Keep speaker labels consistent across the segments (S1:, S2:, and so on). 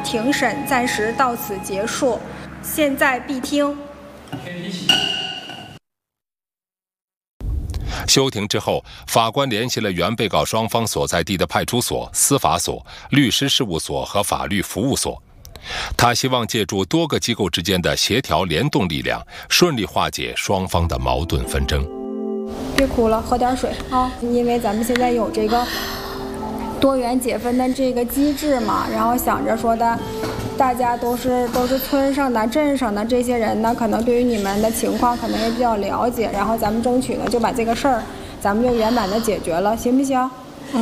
S1: 庭审暂时到此结束，现在闭庭。
S2: 休庭之后，法官联系了原被告双方所在地的派出所、司法所、律师事务所和法律服务所。他希望借助多个机构之间的协调联动力量，顺利化解双方的矛盾纷争。
S1: 别哭了，喝点水啊！因为咱们现在有这个多元解分的这个机制嘛，然后想着说的，大家都是村上的、镇上的这些人呢，可能对于你们的情况可能也比较了解，然后咱们争取呢就把这个事儿，咱们就圆满的解决了，行不行？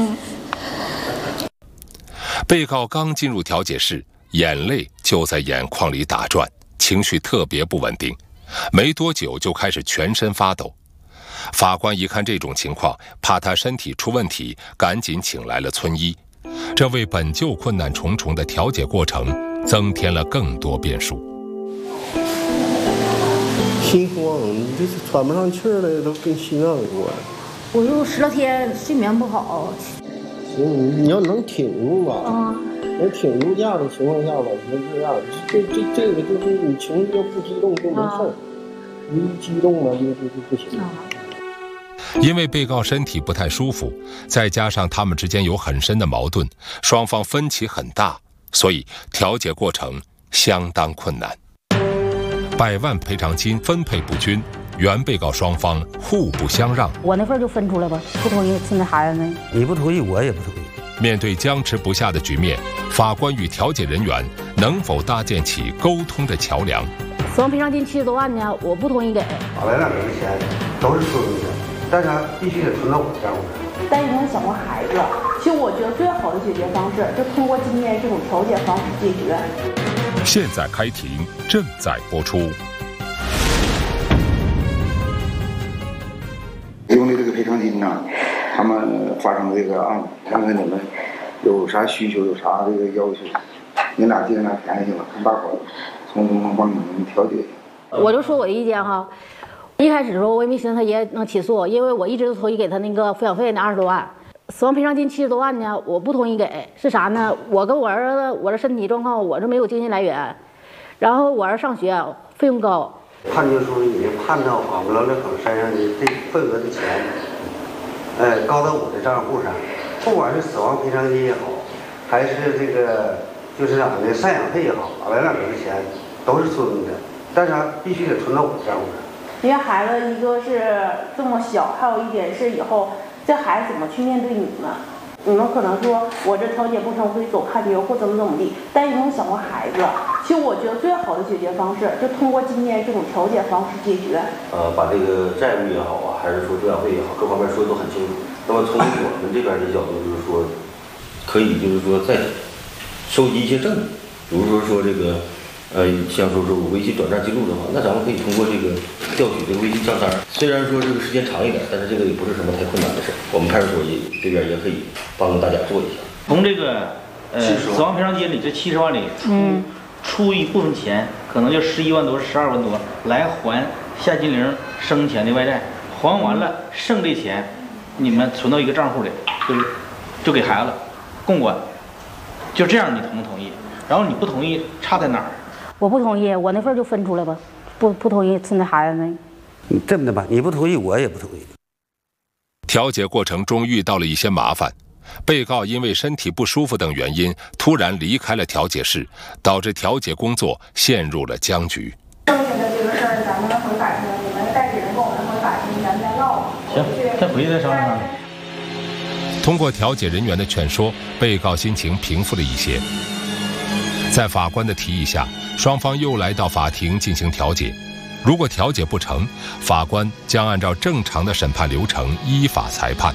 S2: 被告刚进入调解室，眼泪就在眼眶里打转，情绪特别不稳定，没多久就开始全身发抖。法官一看这种情况，怕他身体出问题，赶紧请来了村医，这为本就困难重重的调解过程增添了更多变数。
S3: 心慌，你这是喘不上气儿来，都跟心脏有关。
S4: 我就10多天睡眠不好。
S3: 行，你要能挺住吧，能挺住架的情况下吧，你就这样。这个就是你情绪要不激动就没事儿，一激动了就不行。
S2: 因为被告身体不太舒服，再加上他们之间有很深的矛盾，双方分歧很大，所以调解过程相当困难。100万赔偿金分配不均，原被告双方互不相让。
S4: 我那份就分出来吧，不同意现在孩子呢？
S5: 你不同意，我也不同意。
S2: 面对僵持不下的局面，法官与调解人员能否搭建起沟通的桥梁？
S4: 死亡赔偿金70多万呢，我不同意给。
S5: 法院那给的钱都是私人的，但是必须得存到我账户上。
S6: 但是没有想过孩子，其实我觉得最好的解决方式就通过今天这种调解方式解决。
S2: 现在开庭，正在播出。
S7: 用的这个赔偿金呢，他们发生这个案子，看看你们有啥需求，有啥这个要求，你俩尽量联系吧，看大伙从中能帮你们调解。
S4: 我就说我的意见哈，一开始的时候我也没寻思他爷能起诉，因为我一直都同意给他那个抚养费那20多万。死亡赔偿金70多万呢，我不同意给，是啥呢？我跟我儿子，我的身体状况，我这没有经济来源，然后我儿子上学费用高。
S5: 判决书已经判到黄不乐坑身上的这份额的钱，高到我的账户上，不管是死亡赔偿金也好，还是这个就是俺的赡养费也好，俺俩给的钱都是存的，但是必须得存到我的账户上。
S6: 因为孩子一个是这么小，还有一点是以后。这孩子怎么去面对你们？你们可能说我这调解不成，我可以走看庭或怎么地，但是有没有想过孩子？其实我觉得最好的解决方式就通过今天这种调解方式解决。
S8: 把这个债务也好啊，还是说抚养费也好，各方面说的都很清楚。那么从我们这边的角度，就是说，可以就是说再收集一些证据，比如说这个。像说我微信转账记录的话，那咱们可以通过这个调取这个微信账单。虽然说这个时间长一点，但是这个也不是什么太困难的事。我们派出所这边也可以帮助大家做一下。
S9: 从这个死亡赔偿金里这70万里出一部分钱，可能就11万多、12万多来还夏金玲生前的外债，还完了剩这钱，你们存到一个账户里，就给孩子共管，就这样你同不同意？然后你不同意差在哪儿？
S4: 我不同意，我那份就分出来吧，不同意现在孩子呢？
S5: 这么的吧，你不同意，我也不同意。
S2: 调解过程中遇到了一些麻烦，被告因为身体不舒服等原因突然离开了调解室，导致调解工作陷入了僵局。
S1: 剩下的这个事儿咱们回法庭，你们的代理人跟我们回法庭，咱们再唠。
S9: 行，再回去再商量商量。
S2: 通过调解人员的劝说，被告心情平复了一些。在法官的提议下，双方又来到法庭进行调解。如果调解不成，法官将按照正常的审判流程依法裁判。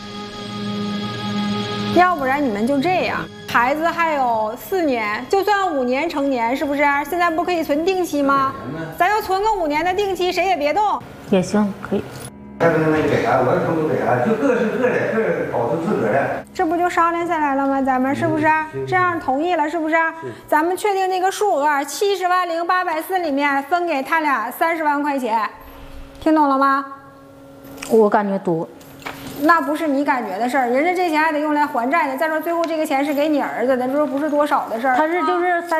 S1: 要不然你们就这样，孩子还有4年，就算5年成年，是不是？现在不可以存定期吗？咱要存个5年的定期，谁也别动。
S4: 也行，可以。
S5: 那给啥，我什么都给啥，就各是各的，各搞出自个的。
S1: 这不就商量下来了吗？咱们是不是这样同意了？是不是？咱们确定这个数额70万零840里面分给他俩30万块钱，听懂了吗？
S4: 我感觉多。
S1: 那不是你感觉的事儿，人家这钱还得用来还债呢。再说最后这个钱是给你儿子的，这不是多少的事儿。
S4: 他是就是3。